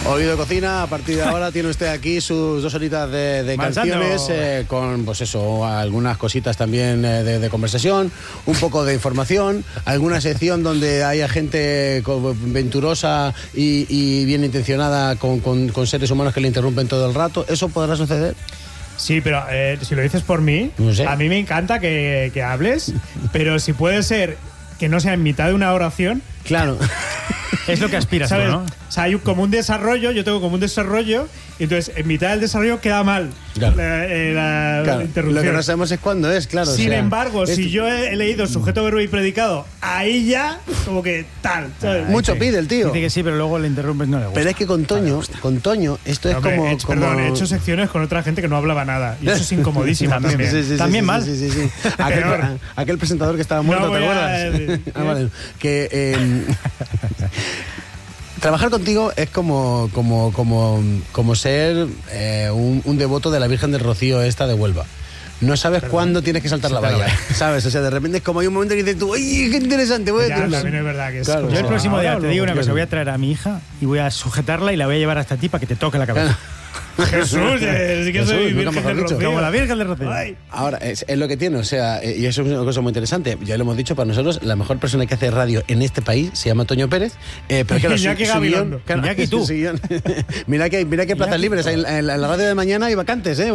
Oído de Cocina, a partir de ahora tiene usted aquí sus 2 horitas de canciones con, pues eso, algunas cositas también de conversación, un poco de información, alguna sección donde haya gente venturosa y bien intencionada con seres humanos que le interrumpen todo el rato. ¿Eso podrá suceder? Sí, pero si lo dices por mí, no sé. A mí me encanta que hables, pero si puede ser que no sea en mitad de una oración. Claro. Es lo que aspiras, ¿sabes? ¿no? O sea, hay como un desarrollo, yo tengo como un desarrollo, y entonces en mitad del desarrollo queda mal claro. la interrupción. Lo que no sabemos es cuándo es, claro. Sin embargo, si yo he leído sujeto, verbo y predicado, ahí ya, como que tal, ¿sabes? Mucho pide el tío. Dice que sí, pero luego le interrumpes, no le gusta. Pero es que con Toño, esto es Hombre, como... Perdón, he hecho secciones con otra gente que no hablaba nada, y eso es incomodísimo también. También mal. Sí. Aquel presentador que estaba muerto, ¿te acuerdas? Vale. Que... trabajar contigo es como ser un devoto de la Virgen del Rocío esta de Huelva. No sabes cuándo tienes que saltar la valla, ¿sabes? O sea, de repente es como hay un momento que dices tú, ¡ay, qué interesante! También es verdad que es claro, como... Yo el próximo día te digo una cosa, claro. voy a traer a mi hija y voy a sujetarla y la voy a llevar hasta ti para que te toque la cabeza. Jesús, sí que soy nunca Virgen mejor del dicho. Rocío. Como la Virgen del Rocío. Ay. Ahora, es lo que tiene, o sea, y eso es una cosa muy interesante. Ya lo hemos dicho, para nosotros, la mejor persona que hace radio en este país se llama Toño Pérez. Pero claro, Iñaki Gabilondo. claro, Iñaki tú. mira que hay plazas libres en la radio de mañana y vacantes, ¿eh?